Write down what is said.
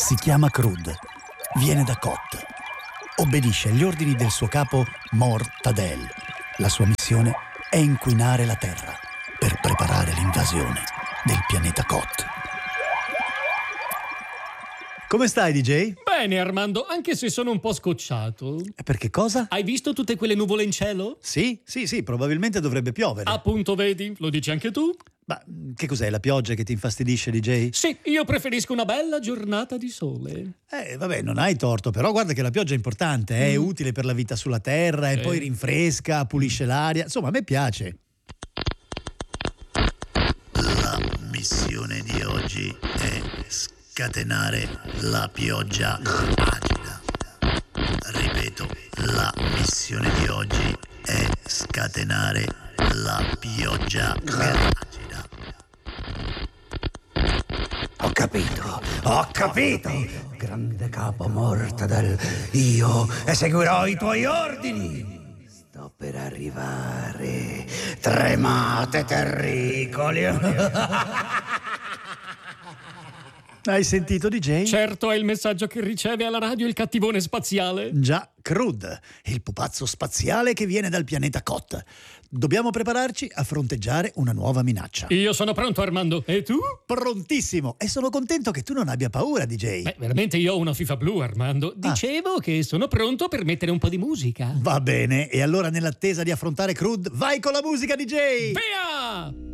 Si chiama Krud, viene da Kot. Obbedisce agli ordini del suo capo Mortadel. La sua missione è inquinare la Terra per preparare l'invasione del pianeta Kot. Come stai, DJ? Bene, Armando, anche se sono un po' scocciato. Perché cosa? Hai visto tutte quelle nuvole in cielo? Sì, probabilmente dovrebbe piovere. Appunto, vedi? Lo dici anche tu? Ma che cos'è, la pioggia che ti infastidisce, DJ? Sì, io preferisco una bella giornata di sole. Vabbè, non hai torto, però guarda che la pioggia è importante, è utile per la vita sulla Terra e poi rinfresca, pulisce l'aria. Insomma, a me piace. La missione di oggi è scatenare la pioggia acida. Ripeto, la missione di oggi è scatenare la pioggia acida. Ho capito! Grande capo Mortadel, io eseguirò i tuoi ordini! Sto per arrivare, tremate terricoli! Hai sentito, DJ? Certo, è il messaggio che riceve alla radio il cattivone spaziale. Già, Krud, il pupazzo spaziale che viene dal pianeta Kot. Dobbiamo prepararci a fronteggiare una nuova minaccia. Io sono pronto, Armando. E tu? Prontissimo! E sono contento che tu non abbia paura, DJ. Beh, veramente io ho una FIFA blu, Armando. Dicevo che sono pronto per mettere un po' di musica. Va bene, e allora nell'attesa di affrontare Krud, vai con la musica, DJ! Via!